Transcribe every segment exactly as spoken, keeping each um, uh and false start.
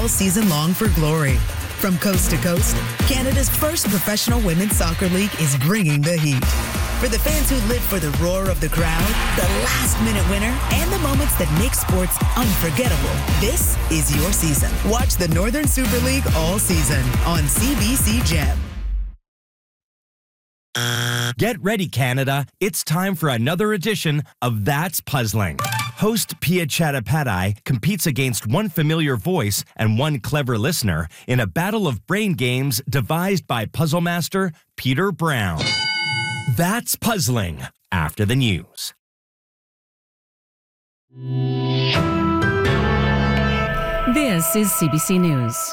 season long for glory. From coast to coast, Canada's first professional women's soccer league is bringing the heat. For the fans who live for the roar of the crowd, the last-minute winner, and the moments that make sports unforgettable, this is your season. Watch the Northern Super League all season on C B C Gem. Get ready, Canada. It's time for another edition of That's Puzzling. Host Pia Chattopadhyay competes against one familiar voice and one clever listener in a battle of brain games devised by puzzle master Peter Brown. That's Puzzling, after the news. This is C B C News.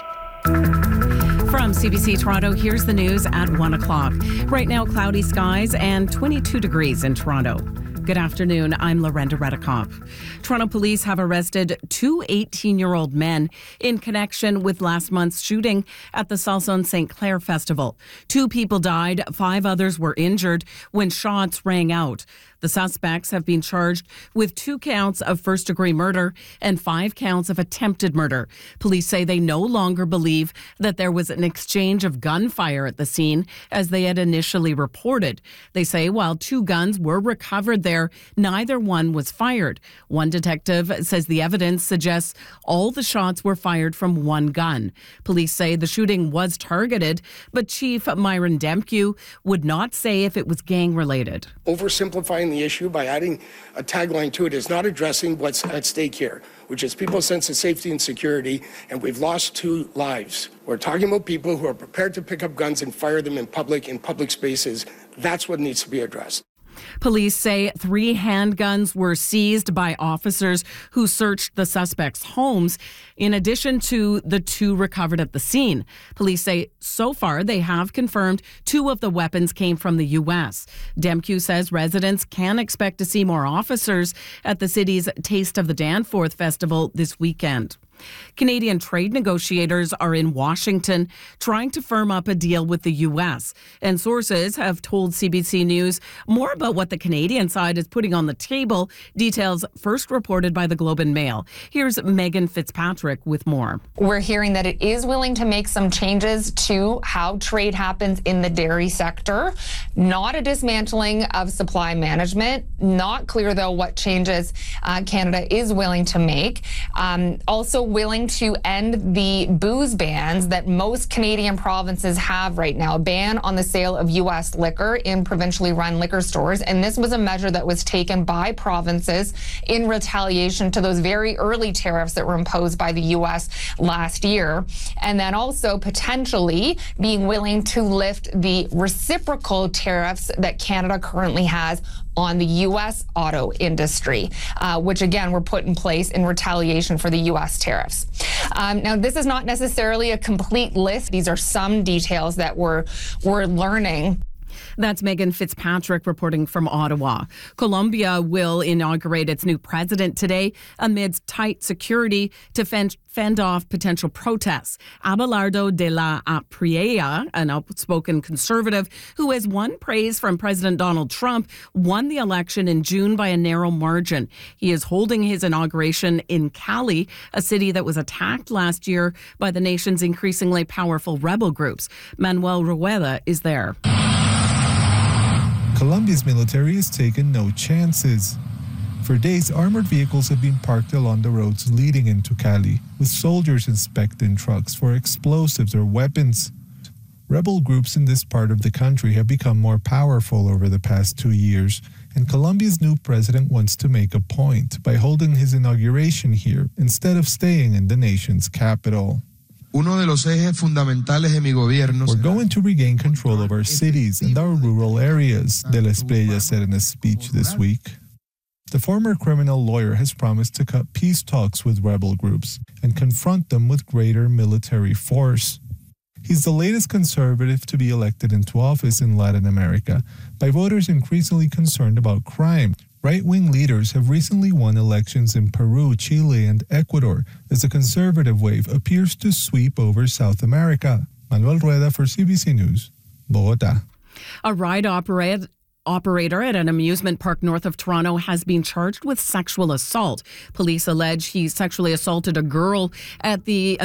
From C B C Toronto, here's the news at one o'clock. Right now, cloudy skies and twenty-two degrees in Toronto. Good afternoon. I'm Lorenda Redekop. Toronto police have arrested two eighteen-year-old men in connection with last month's shooting at the Salson Saint Clair Festival. Two people died, five others were injured when shots rang out. The suspects have been charged with two counts of first-degree murder and five counts of attempted murder. Police say they no longer believe that there was an exchange of gunfire at the scene, as they had initially reported. They say while two guns were recovered there, neither one was fired. One detective says the evidence suggests all the shots were fired from one gun. Police say the shooting was targeted, but Chief Myron Demkiw would not say if it was gang-related. Oversimplifying the issue by adding a tagline to it is not addressing what's at stake here, which is people's sense of safety and security, and we've lost two lives. We're talking about people who are prepared to pick up guns and fire them in public, in public spaces. That's what needs to be addressed. Police say three handguns were seized by officers who searched the suspects' homes, in addition to the two recovered at the scene. Police say so far they have confirmed two of the weapons came from the U S. Demkiw says residents can expect to see more officers at the city's Taste of the Danforth Festival this weekend. Canadian trade negotiators are in Washington trying to firm up a deal with the U S, and sources have told C B C News more about what the Canadian side is putting on the table. Details first reported by the Globe and Mail. Here's Megan Fitzpatrick with more. We're hearing that it is willing to make some changes to how trade happens in the dairy sector. Not a dismantling of supply management. Not clear, though, what changes uh, Canada is willing to make. Um, also willing to end the booze bans that most Canadian provinces have right now. A ban on the sale of U S liquor in provincially run liquor stores. And this was a measure that was taken by provinces in retaliation to those very early tariffs that were imposed by the U S last year. And then also potentially being willing to lift the reciprocal tariffs that Canada currently has on the U S auto industry, uh, which again were put in place in retaliation for the U S tariffs. Um, now, this is not necessarily a complete list. These are some details that we're, we're learning. That's Megan Fitzpatrick reporting from Ottawa. Colombia will inaugurate its new president today amidst tight security to fend, fend off potential protests. Abelardo de la Priella, an outspoken conservative who has won praise from President Donald Trump, won the election in June by a narrow margin. He is holding his inauguration in Cali, a city that was attacked last year by the nation's increasingly powerful rebel groups. Manuel Rueda is there. Colombia's military has taken no chances. For days, armored vehicles have been parked along the roads leading into Cali, with soldiers inspecting trucks for explosives or weapons. Rebel groups in this part of the country have become more powerful over the past two years, and Colombia's new president wants to make a point by holding his inauguration here instead of staying in the nation's capital. Uno de los ejes fundamentales de mi gobierno. We're going to regain control of our cities and our rural areas, De la Espriella said in a speech this week. The former criminal lawyer has promised to cut peace talks with rebel groups and confront them with greater military force. He's the latest conservative to be elected into office in Latin America by voters increasingly concerned about crime. Right-wing leaders have recently won elections in Peru, Chile, and Ecuador as the conservative wave appears to sweep over South America. Manuel Rueda for C B C News, Bogotá. A ride operator operator at an amusement park north of Toronto has been charged with sexual assault. Police allege he sexually assaulted a girl at the